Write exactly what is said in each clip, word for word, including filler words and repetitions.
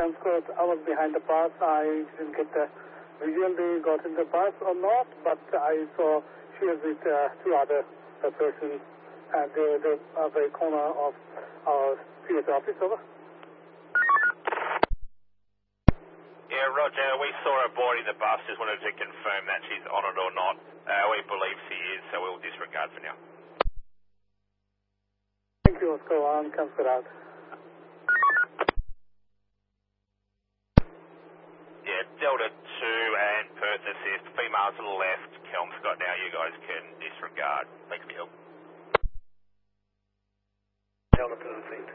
Campscott, I was behind the bus. I didn't get the visual they got in the bus or not, but I saw she was with uh, two other uh, persons at the, the uh, very corner of our C S office. Over. Yeah, Roger, we saw her boarding the bus. Just wanted to confirm that she's on it or not. Uh, we believe she is, so we'll disregard for now. Thank you, Oscar one, Campscott out. Yeah, Delta two and Perth assist. Female to the left, Kelmscott now. You guys can disregard. Thanks for your help. Delta to the seat.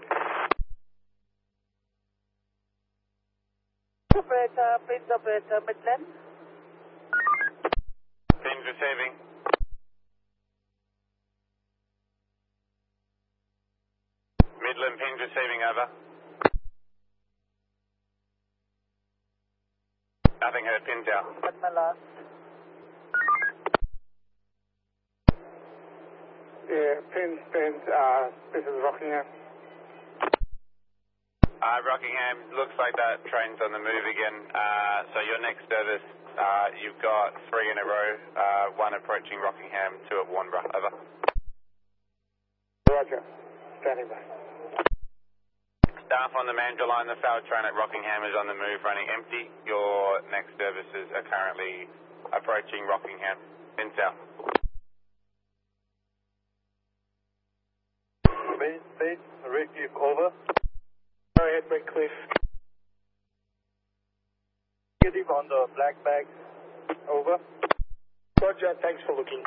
Operator, please operator, Midland. Pins receiving. Midland pins receiving, over. Nothing heard, pins out. At my last. Yeah, pins, pins, uh, this is Rockingham. Uh, Rockingham, looks like that train's on the move again. Uh, so your next service, uh, you've got three in a row, uh, one approaching Rockingham, two at Warnborough, over. Roger, standing by. Staff on the Mandurah line, the South train at Rockingham is on the move, running empty. Your next services are currently approaching Rockingham, in south. Main state, Redcliffe, over. Go ahead, Redcliffe. Negative on the black bag, over. Roger, thanks for looking.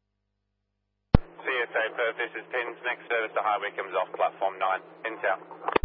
C S A Perth, this is Pins. Next service to Highway comes off platform nine, in south.